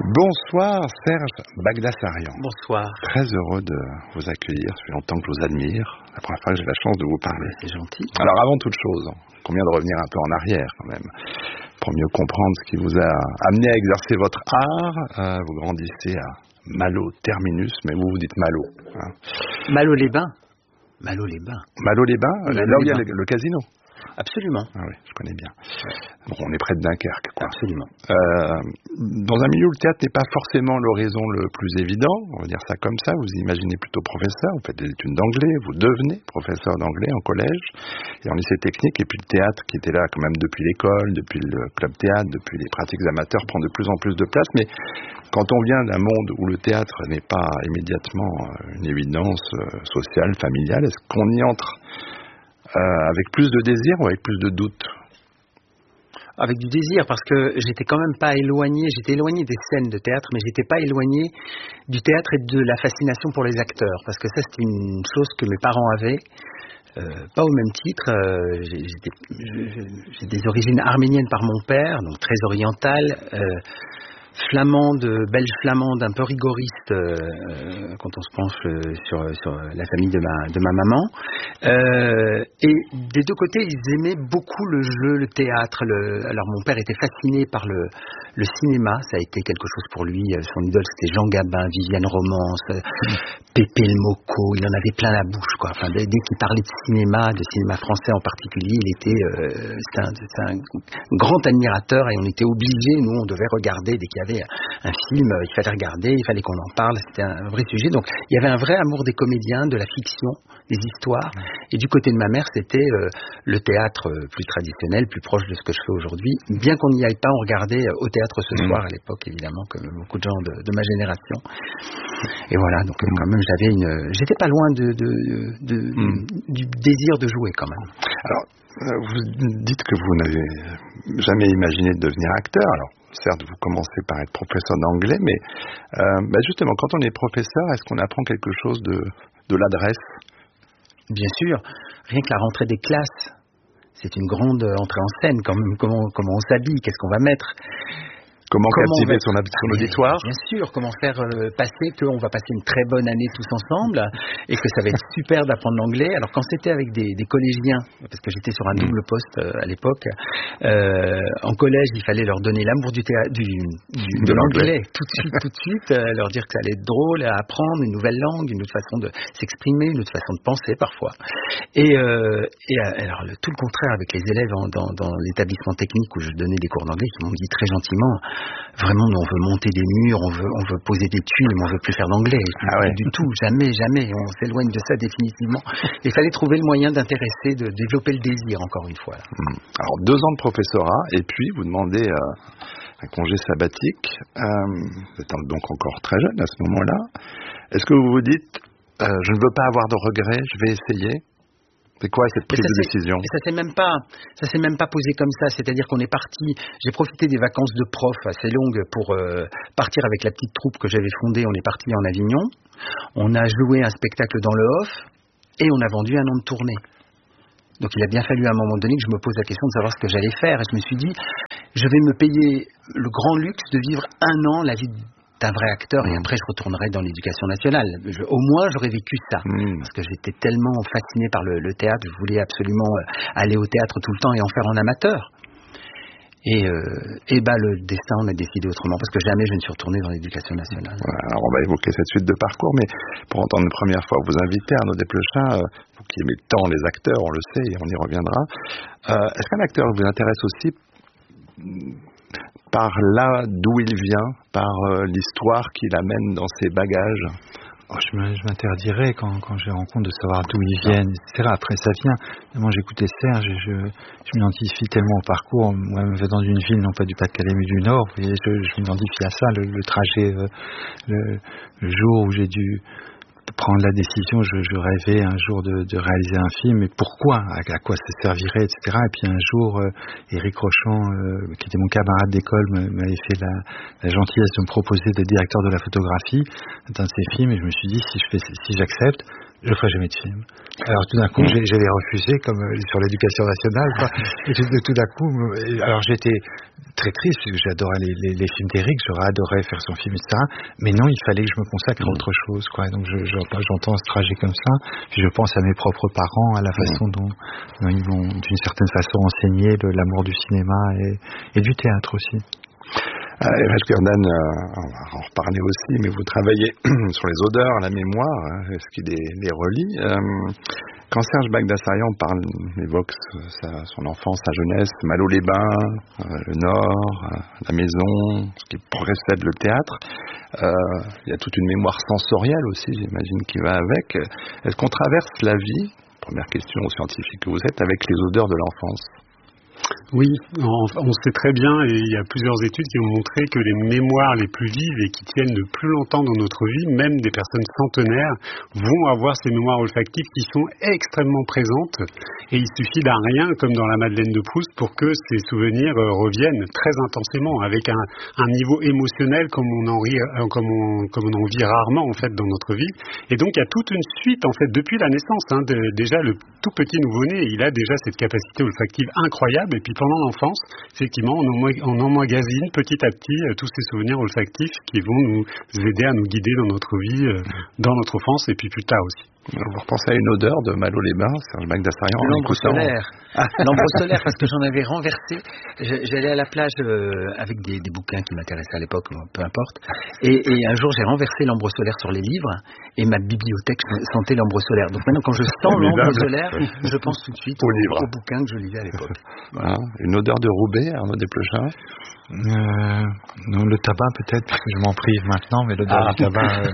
Bonsoir Serge Bagdasarian. Bonsoir. Très heureux de vous accueillir, ça fait longtemps que je vous admire. La première fois que j'ai la chance de vous parler. C'est gentil. Alors avant toute chose, combien de revenir un peu en arrière quand même, pour mieux comprendre ce qui vous a amené à exercer votre art. Vous grandissez à Malo-Terminus, mais vous dites Malo. Hein. Malo-les-Bains. Malo-les-Bains. Malo-les-Bains, là où il y a le casino. Absolument. Ah oui, je connais bien. Bon, on est près de Dunkerque, quoi. Absolument. Dans un milieu où le théâtre n'est pas forcément l'horizon le plus évident, on va dire ça comme ça, vous imaginez plutôt professeur, vous faites des études d'anglais, vous devenez professeur d'anglais en collège et en lycée technique, et puis le théâtre qui était là quand même depuis l'école, depuis le club théâtre, depuis les pratiques amateurs, prend de plus en plus de place. Mais quand on vient d'un monde où le théâtre n'est pas immédiatement une évidence sociale, familiale, est-ce qu'on y entre avec plus de désir ou avec plus de doute? Avec du désir, parce que j'étais quand même pas éloigné, j'étais éloigné des scènes de théâtre, mais j'étais pas éloigné du théâtre et de la fascination pour les acteurs, parce que ça c'était une chose que mes parents avaient, pas au même titre. J'ai des origines arméniennes par mon père, donc très orientales, flamande, belge flamande, un peu rigoriste quand on se penche sur la famille de ma maman. Et des deux côtés, ils aimaient beaucoup le jeu, le théâtre. Alors mon père était fasciné par le cinéma, ça a été quelque chose pour lui. Son idole c'était Jean Gabin, Viviane Romance, Pépé le Moco, il en avait plein la bouche, quoi. Enfin, dès qu'il parlait de cinéma français en particulier, c'est un grand admirateur et on était obligés, nous on devait regarder dès qu'il y avait un film, il fallait regarder, il fallait qu'on en parle, c'était un vrai sujet. Donc il y avait un vrai amour des comédiens, de la fiction, des histoires. Et du côté de ma mère, c'était le théâtre plus traditionnel, plus proche de ce que je fais aujourd'hui. Bien qu'on n'y aille pas, on regardait au théâtre ce soir à l'époque, évidemment, comme beaucoup de gens de ma génération. Et voilà, donc quand même, j'étais pas loin du désir de jouer quand même. Alors, vous dites que vous n'avez jamais imaginé de devenir acteur. Alors, certes, vous commencez par être professeur d'anglais, mais justement, quand on est professeur, est-ce qu'on apprend quelque chose de l'adresse? Bien sûr, rien que la rentrée des classes, c'est une grande entrée en scène, quand même, comment on s'habille, qu'est-ce qu'on va mettre. Comment captiver son auditoire? Bien sûr, comment faire passer qu'on va passer une très bonne année tous ensemble et que ça va être super d'apprendre l'anglais. Alors quand c'était avec des collégiens, parce que j'étais sur un double poste à l'époque, en collège il fallait leur donner l'amour de l'anglais tout de suite, leur dire que ça allait être drôle à apprendre, une nouvelle langue, une autre façon de s'exprimer, une autre façon de penser parfois. Et alors tout le contraire avec les élèves dans l'établissement technique où je donnais des cours d'anglais, qui m'ont dit très gentiment: vraiment, nous, on veut monter des murs, on veut poser des tuiles, mais on veut plus faire d'anglais. Du tout, jamais, on s'éloigne de ça définitivement. Il fallait trouver le moyen d'intéresser, de développer le désir, encore une fois. Alors, 2 ans de professorat, et puis vous demandez un congé sabbatique. Vous êtes donc encore très jeune à ce moment-là. Est-ce que vous vous dites, je ne veux pas avoir de regrets, je vais essayer? C'est quoi cette prise de décision? Ça s'est même pas posé comme ça. C'est-à-dire qu'on est parti. J'ai profité des vacances de prof assez longues pour partir avec la petite troupe que j'avais fondée. On est parti en Avignon. On a joué un spectacle dans le off et on a vendu un an de tournée. Donc il a bien fallu à un moment donné que je me pose la question de savoir ce que j'allais faire. Et je me suis dit, je vais me payer le grand luxe de vivre un an la vie d'un vrai acteur et après je retournerai dans l'éducation nationale. Au moins j'aurais vécu ça parce que j'étais tellement fasciné par le théâtre, je voulais absolument aller au théâtre tout le temps et en faire en amateur. Et le destin on a décidé autrement parce que jamais je ne suis retourné dans l'éducation nationale. Voilà, alors on va évoquer cette suite de parcours, mais pour entendre une première fois vous inviter, Arnaud Desplechin, vous qui aimez tant les acteurs, on le sait et on y reviendra. Est-ce qu'un acteur vous intéresse aussi par là d'où il vient, par l'histoire qu'il amène dans ses bagages? Je m'interdirais quand je rencontre de savoir d'où ils viennent, etc. Après ça vient. Moi j'écoutais Serge et je m'identifie tellement au parcours. Moi je vais dans une ville, non pas du Pas-de-Calais mais du Nord, et je m'identifie à ça, le trajet, le jour où j'ai dû prendre la décision, je rêvais un jour de réaliser un film, et pourquoi, à quoi ça servirait, etc. Et puis un jour, Éric Rochant, qui était mon camarade d'école, m'avait fait la gentillesse de me proposer d'être directeur de la photographie d'un de ses films, et je me suis dit, si j'accepte, je ferai jamais de film. Alors tout d'un coup, j'allais refuser, comme sur l'éducation nationale, quoi. Et tout d'un coup, alors j'étais très triste, parce que j'adorais les films d'Éric, j'aurais adoré faire son film, etc. Mais non, il fallait que je me consacre à autre chose, quoi. Donc j'entends ce trajet comme ça, puis je pense à mes propres parents, à la façon dont ils m'ont, d'une certaine façon, enseigné l'amour du cinéma et du théâtre aussi. Eraj Gürdan, on va en reparler aussi, mais vous travaillez sur les odeurs, la mémoire, ce qui les relie. Quand Serge Bagdasarian évoque son enfance, sa jeunesse, Malo-les-Bains, le Nord, la maison, ce qui précède le théâtre, il y a toute une mémoire sensorielle aussi, j'imagine, qui va avec. Est-ce qu'on traverse la vie, première question aux scientifiques que vous êtes, avec les odeurs de l'enfance ? Oui, on sait très bien, et il y a plusieurs études qui ont montré que les mémoires les plus vives et qui tiennent le plus longtemps dans notre vie, même des personnes centenaires, vont avoir ces mémoires olfactives qui sont extrêmement présentes. Et il suffit d'un rien, comme dans la Madeleine de Proust, pour que ces souvenirs reviennent très intensément, avec un niveau émotionnel comme on en vit rarement en fait dans notre vie. Et donc il y a toute une suite en fait depuis la naissance. Déjà le tout petit nouveau-né, il a déjà cette capacité olfactive incroyable. Et puis pendant l'enfance, effectivement, on emmagasine petit à petit tous ces souvenirs olfactifs qui vont nous aider à nous guider dans notre vie, dans notre enfance et puis plus tard aussi. Vous repensez à une odeur de Malo-les-Bains, Serge Bagdasarian? L'ombre solaire. L'ombre solaire, parce que j'en avais renversé. J'allais à la plage avec des bouquins qui m'intéressaient à l'époque, peu importe. Et un jour, j'ai renversé l'ombre solaire sur les livres et ma bibliothèque sentait l'ombre solaire. Donc maintenant, quand je sens l'ombre solaire, je pense tout de suite aux bouquins que je lisais à l'époque. Voilà. Une odeur de Roubaix, Arnaud Desplechin? Non, le tabac peut-être, parce que je m'en prive maintenant, mais l'odeur du tabac,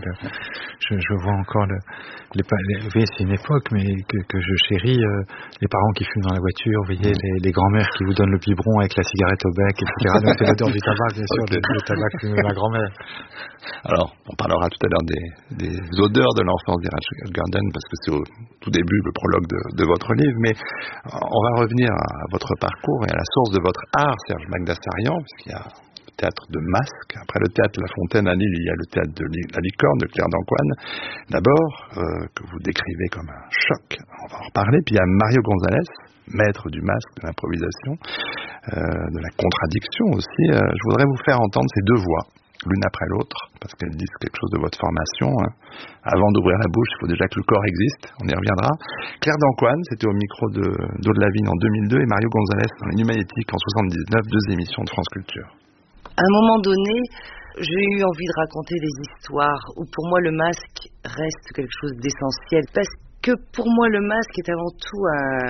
je vois encore c'est une époque, mais que je chéris, les parents qui fument dans la voiture, vous voyez, les grands-mères qui vous donnent le biberon avec la cigarette au bec, etc. Donc c'est l'odeur du tabac, bien sûr, le tabac que fume la grand-mère. Alors, on parlera tout à l'heure des odeurs de l'enfance d'Eraj Gürdan, parce que c'est au tout début le prologue de votre livre, mais on va revenir à votre parcours et à la source de votre art, Serge Bagdasarian, puisqu'il y a le théâtre de masque. Après le théâtre La Fontaine à Lille, il y a le théâtre de La Licorne de Claire d'Ancoine. D'abord, que vous décrivez comme un choc, on va en reparler. Puis il y a Mario Gonzalez, maître du masque, de l'improvisation, de la contradiction aussi. Je voudrais vous faire entendre ces deux voix, l'une après l'autre, parce qu'elles disent quelque chose de votre formation. Avant d'ouvrir la bouche, il faut déjà que le corps existe, on y reviendra. Claire d'Ancoine, c'était au micro d'Aude Lavigne en 2002, et Mario Gonzalez dans l'Humanétique en 79, 2 émissions de France Culture. À un moment donné, j'ai eu envie de raconter des histoires où pour moi le masque reste quelque chose d'essentiel, parce que pour moi le masque est avant tout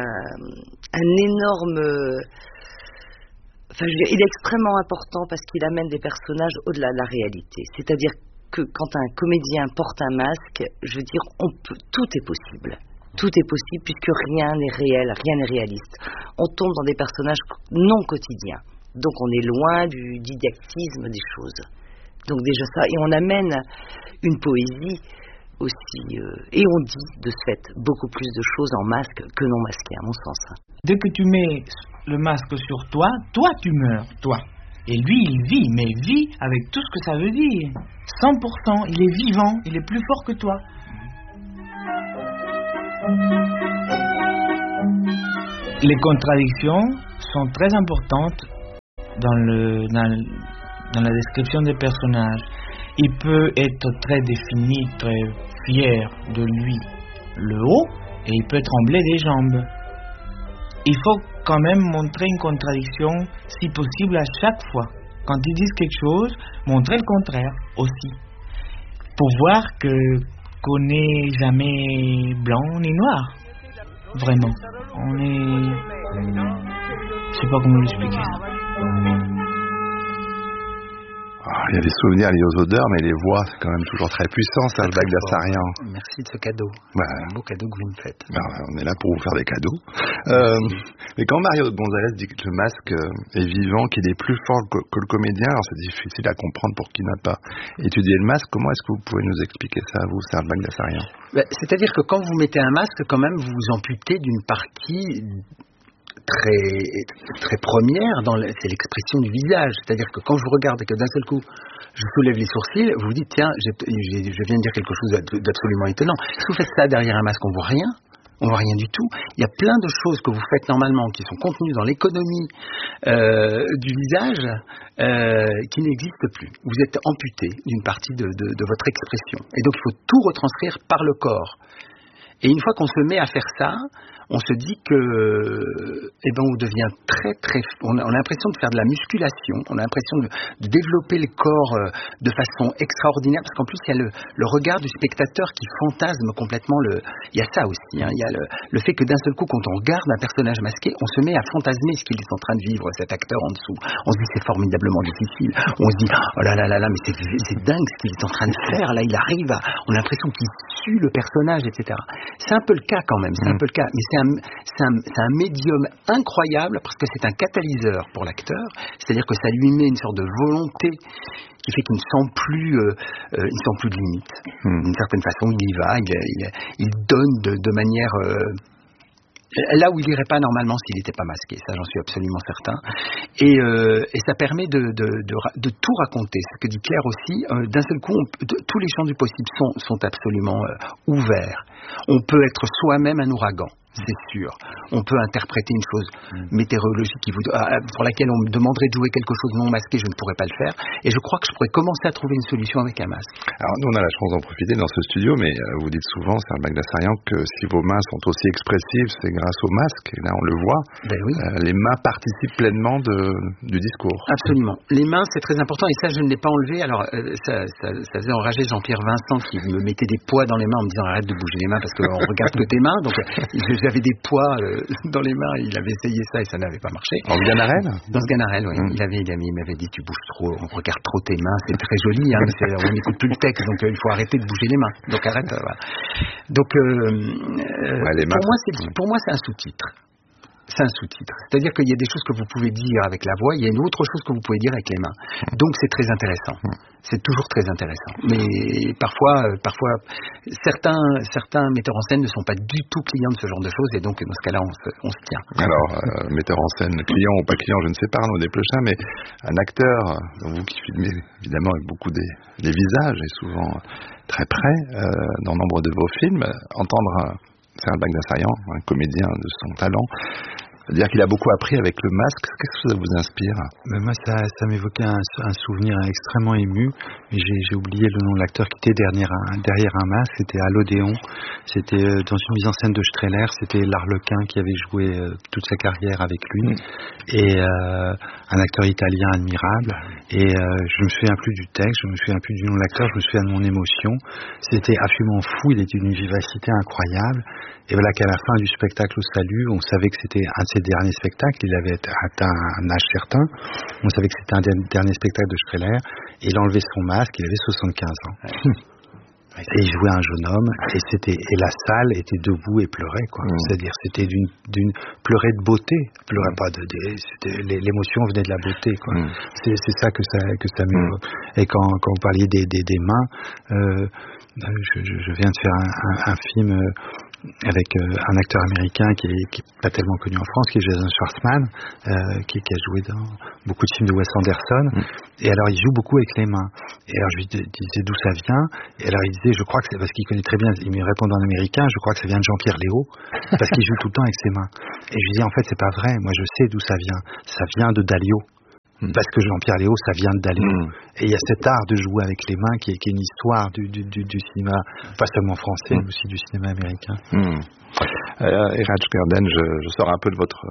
un énorme... il est extrêmement important parce qu'il amène des personnages au-delà de la réalité. C'est-à-dire que quand un comédien porte un masque, je veux dire, tout est possible. Tout est possible puisque rien n'est réel, rien n'est réaliste. On tombe dans des personnages non quotidiens. Donc on est loin du didactisme des choses. Donc déjà ça, et on amène une poésie aussi, et on dit de ce fait beaucoup plus de choses en masque que non masqué, à mon sens. Dès que tu mets le masque sur toi, tu meurs, toi. Et lui, il vit, mais vit avec tout ce que ça veut dire. 100%, il est vivant, il est plus fort que toi. Les contradictions sont très importantes dans la description des personnages. Il peut être très défini, très fier de lui, le haut, et il peut trembler des jambes. Il faut quand même montrer une contradiction, si possible, à chaque fois. Quand ils disent quelque chose, montrer le contraire aussi. Pour voir qu'on n'est jamais blanc ni noir. Vraiment. On est... Je sais pas comment l'expliquer. Il y a des souvenirs liés aux odeurs, mais les voix, c'est quand même toujours très puissant, Serge Bagdasarian. Merci de ce cadeau. Un beau cadeau que vous me faites. On est là pour vous faire des cadeaux. Mais quand Mario Gonzalez dit que le masque est vivant, qu'il est plus fort que le comédien, alors c'est difficile à comprendre pour qui n'a pas étudié le masque. Comment est-ce que vous pouvez nous expliquer ça, vous, Serge Bagdasarian? C'est-à-dire que quand vous mettez un masque, quand même, vous vous amputez d'une partie très première, c'est l'expression du visage. C'est-à-dire que quand je vous regarde et que d'un seul coup, je soulève les sourcils, vous vous dites, tiens, je viens de dire quelque chose d'absolument étonnant. Si vous faites ça derrière un masque, on voit rien. On voit rien du tout. Il y a plein de choses que vous faites normalement qui sont contenues dans l'économie du visage qui n'existent plus. Vous êtes amputé d'une partie de votre expression. Et donc il faut tout retranscrire par le corps. Et une fois qu'on se met à faire ça, on se dit que, on devient on a l'impression de faire de la musculation, on a l'impression de développer le corps de façon extraordinaire, parce qu'en plus il y a le regard du spectateur qui fantasme complètement il y a ça aussi, hein, il y a le fait que d'un seul coup, quand on regarde un personnage masqué, on se met à fantasmer ce qu'il est en train de vivre, cet acteur en dessous. On se dit c'est formidablement difficile, on se dit oh là là là là, mais c'est dingue ce qu'il est en train de faire, là il arrive on a l'impression qu'il tue le personnage, etc. C'est un peu le cas quand même, c'est un peu le cas, mais c'est un médium incroyable parce que c'est un catalyseur pour l'acteur, c'est-à-dire que ça lui met une sorte de volonté qui fait qu'il ne sent plus de limite. D'une certaine façon, il y va, il donne de manière là où il irait pas normalement s'il n'était pas masqué, ça j'en suis absolument certain. Et ça permet de tout raconter. Ce que dit Claire aussi, d'un seul coup, tous les champs du possible sont absolument ouverts. On peut être soi-même un ouragan, c'est sûr. On peut interpréter une chose météorologique pour laquelle on me demanderait de jouer quelque chose non masqué, je ne pourrais pas le faire. Et je crois que je pourrais commencer à trouver une solution avec un masque. Alors nous, on a la chance d'en profiter dans ce studio, mais vous dites souvent, c'est un Bagdasarian, que si vos mains sont aussi expressives, c'est grâce au masque. Et là, on le voit. Ben oui. Les mains participent pleinement du discours. Absolument. Les mains, c'est très important. Et ça, je ne l'ai pas enlevé. Alors, ça faisait enrager Jean-Pierre Vincent qui me mettait des poids dans les mains en me disant arrête de bouger les mains parce qu'on regarde que tes mains. Donc, j'avais des poids dans les mains. Il avait essayé ça et ça n'avait pas marché. Dans Sganarelle ? Dans Sganarelle, oui. Il m'avait dit tu bouges trop, on regarde trop tes mains. C'est très joli, hein, mais on n'écoute plus le texte, donc il faut arrêter de bouger les mains. Donc arrête. Voilà. Donc, pour moi, c'est un sous-titre. C'est un sous-titre. C'est-à-dire qu'il y a des choses que vous pouvez dire avec la voix, il y a une autre chose que vous pouvez dire avec les mains. Donc c'est très intéressant. C'est toujours très intéressant. Mais parfois certains metteurs en scène ne sont pas du tout clients de ce genre de choses, et donc dans ce cas-là, on se tient. Alors, metteur en scène, client ou pas client, je ne sais pas, Arnaud Desplechin, mais un acteur, vous qui filmez évidemment avec beaucoup des visages, et souvent très près, dans nombre de vos films, entendre c'est un Bagdasarian, un comédien de son talent, dire qu'il a beaucoup appris avec le masque. Qu'est-ce que ça vous inspire ? Moi, ça m'évoquait un souvenir extrêmement ému. Mais j'ai oublié le nom de l'acteur qui était derrière un masque. C'était à l'Odéon. C'était dans une mise en scène de Strehler. C'était l'Arlequin qui avait joué toute sa carrière avec lui. Et un acteur italien admirable. Et je me souviens plus du texte, je me souviens plus du nom de l'acteur, je me souviens de mon émotion. C'était absolument fou. Il était d'une vivacité incroyable. Et voilà qu'à la fin du spectacle au Salut, on savait que c'était un de ses derniers spectacles. Il avait atteint un âge certain. On savait que c'était un dernier spectacle de Strehler. Et il a enlevé son masque. Il avait 75 ans. Et il jouait un jeune homme. Et la salle était debout et pleurait, quoi. C'est-à-dire, c'était d'une pleurait de beauté. Pleurait pas l'émotion venait de la beauté, quoi. C'est ça que ça m'évoque. Et quand vous parliez des mains, je viens de faire un film avec un acteur américain qui est pas tellement connu en France, qui est Jason Schwartzman, qui a joué dans beaucoup de films de Wes Anderson. Et alors il joue beaucoup avec les mains. Et alors je lui disais d'où ça vient. Et alors il disait, je crois que c'est parce qu'il connaît très bien, il me répondait en américain, je crois que ça vient de Jean-Pierre Léaud, parce qu'il joue tout le temps avec ses mains. Et je lui dis en fait c'est pas vrai, moi je sais d'où ça vient. Ça vient de Dalio. Parce que Jean-Pierre Léaud, ça vient de Dalio. Et il y a cet art de jouer avec les mains qui est une histoire du cinéma, pas seulement français, mais aussi du cinéma américain. Iraj Garden, je sors un peu de votre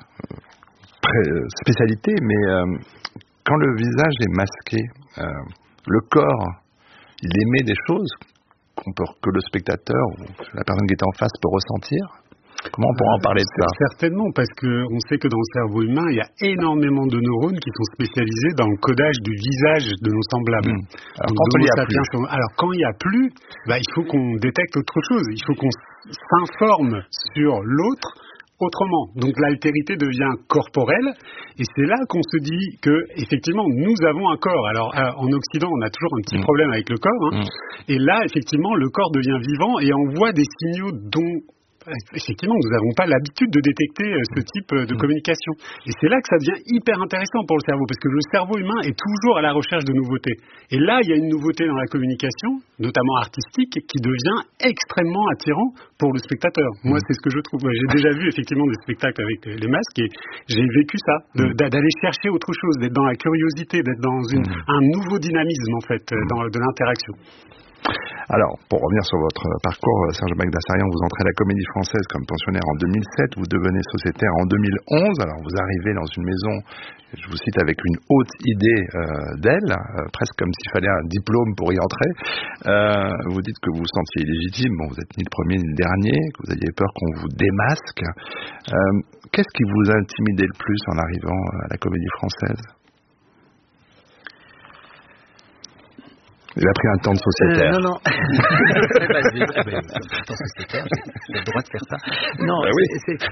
spécialité, mais quand le visage est masqué, le corps, il émet des choses que le spectateur ou la personne qui est en face peut ressentir. Comment on pourra en parler de ça ? Certainement, parce qu'on sait que dans le cerveau humain, il y a énormément de neurones qui sont spécialisés dans le codage du visage de nos semblables. Alors, quand il n'y a plus. Alors, quand il n'y a plus, il faut qu'on détecte autre chose. Il faut qu'on s'informe sur l'autre autrement. Donc, l'altérité devient corporelle. Et c'est là qu'on se dit que, effectivement, nous avons un corps. Alors, en Occident, on a toujours un petit problème avec le corps. Et là, effectivement, le corps devient vivant et envoie des signaux dont effectivement, nous n'avons pas l'habitude de détecter ce type de communication. Et c'est là que ça devient hyper intéressant pour le cerveau, parce que le cerveau humain est toujours à la recherche de nouveautés. Et là, il y a une nouveauté dans la communication, notamment artistique, qui devient extrêmement attirant pour le spectateur. Moi, c'est ce que je trouve. J'ai déjà vu effectivement des spectacles avec les masques et j'ai vécu ça, d'aller chercher autre chose, d'être dans la curiosité, d'être dans un nouveau dynamisme en fait, de l'interaction. Alors, pour revenir sur votre parcours, Serge Bagdasarian, vous entrez à la Comédie Française comme pensionnaire en 2007, vous devenez sociétaire en 2011, alors vous arrivez dans une maison, je vous cite, avec une haute idée d'elle, presque comme s'il fallait un diplôme pour y entrer. Vous dites que vous vous sentiez illégitime, bon, vous n'êtes ni le premier ni le dernier, que vous aviez peur qu'on vous démasque. Qu'est-ce qui vous intimidait le plus en arrivant à la Comédie Française ? Il a pris un temps de sociétaire. Non. Un temps sociétaire, j'ai le droit de faire ça. Non, oui.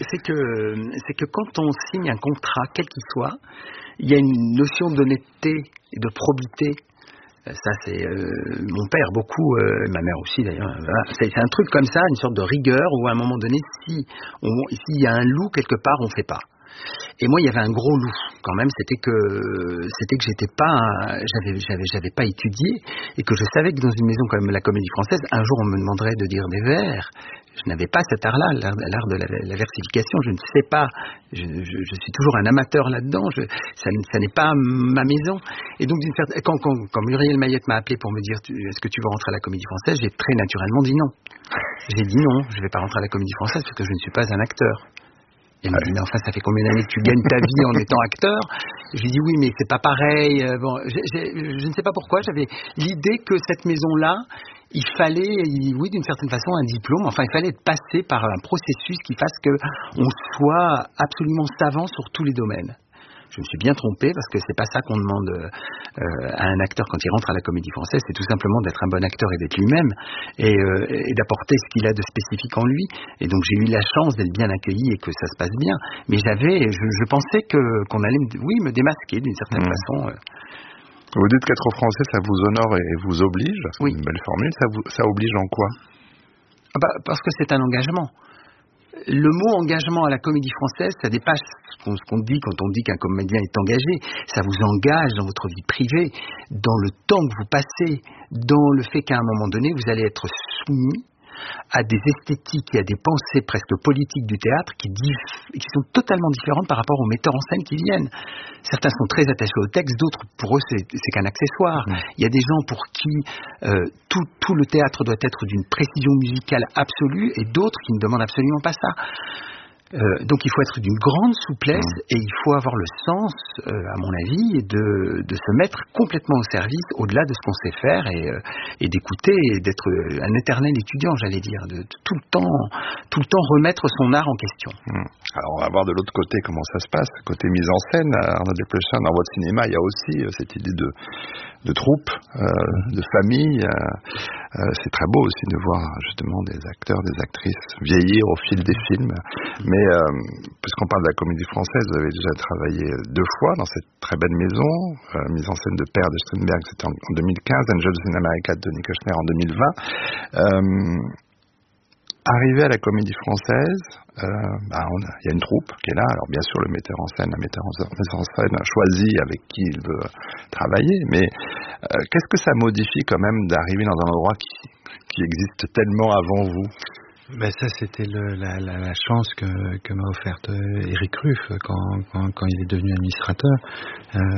c'est que quand on signe un contrat, quel qu'il soit, il y a une notion d'honnêteté et de probité. Ça, c'est mon père beaucoup, ma mère aussi d'ailleurs. Voilà. C'est un truc comme ça, une sorte de rigueur où à un moment donné, s'il y a un loup quelque part, on ne fait pas. Et moi, il y avait un gros loup quand même, c'était que j'étais pas, j'avais pas étudié et que je savais que dans une maison comme la Comédie Française, un jour on me demanderait de dire des vers. Je n'avais pas cet art-là, l'art de la versification. Je ne sais pas. Je suis toujours un amateur là-dedans. Ça n'est pas ma maison. Et donc, quand Muriel Mayette m'a appelé pour me dire est-ce que tu veux rentrer à la Comédie Française, j'ai très naturellement dit non. J'ai dit non, je ne vais pas rentrer à la Comédie Française parce que je ne suis pas un acteur. Elle m'a dit, mais enfin, ça fait combien d'années que tu gagnes ta vie en étant acteur? Je lui ai dit, oui, mais c'est pas pareil. Bon, je ne sais pas pourquoi, j'avais l'idée que cette maison-là, il fallait, oui, d'une certaine façon, un diplôme. Enfin, il fallait passer par un processus qui fasse qu'on soit absolument savant sur tous les domaines. Je me suis bien trompé parce que c'est pas ça qu'on demande à un acteur quand il rentre à la Comédie Française, c'est tout simplement d'être un bon acteur et d'être lui-même et d'apporter ce qu'il a de spécifique en lui. Et donc j'ai eu la chance d'être bien accueilli et que ça se passe bien. Mais je pensais qu'on allait me démasquer d'une certaine façon. Vous dites qu'être français, ça vous honore et vous oblige. Oui. C'est une belle formule. Ça oblige en quoi? Parce que c'est un engagement. Le mot engagement à la Comédie Française, ça dépasse ce qu'on dit quand on dit qu'un comédien est engagé. Ça vous engage dans votre vie privée, dans le temps que vous passez, dans le fait qu'à un moment donné, vous allez être soumis à des esthétiques et à des pensées presque politiques du théâtre qui sont totalement différentes par rapport aux metteurs en scène qui viennent. Certains sont très attachés au texte, d'autres, pour eux, c'est qu'un accessoire. Il y a des gens pour qui tout le théâtre doit être d'une précision musicale absolue et d'autres qui ne demandent absolument pas ça. Donc il faut être d'une grande souplesse et il faut avoir le sens, à mon avis, de se mettre complètement au service, au-delà de ce qu'on sait faire et d'écouter et d'être un éternel étudiant, j'allais dire, de tout le temps remettre son art en question. Alors on va voir de l'autre côté comment ça se passe, côté mise en scène. Arnaud Desplechin, dans votre cinéma, il y a aussi cette idée de troupe, de famille. C'est très beau aussi de voir justement des acteurs, des actrices vieillir au fil des films. Mais puisqu'on parle de la Comédie Française, vous avez déjà travaillé 2 fois dans cette très belle maison, mise en scène de Père de Strindberg, c'était en 2015, Angels in America de Tony Kushner en 2020. Arrivé à la Comédie Française, il y a une troupe qui est là. Alors bien sûr, la metteur en scène a choisi avec qui il veut travailler, mais qu'est-ce que ça modifie quand même d'arriver dans un endroit qui existe tellement avant vous? Ça, c'était la chance que m'a offerte Éric Ruff quand il est devenu administrateur.